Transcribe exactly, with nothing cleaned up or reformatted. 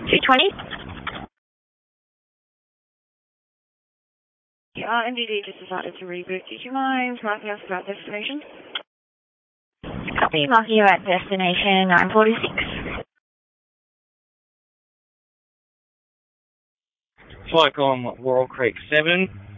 two twenty. Uh, M D D just decided to reboot. Do you mind marking us about destination? Copy, marking you at destination nine forty-six. Flight on Laurel Creek seven.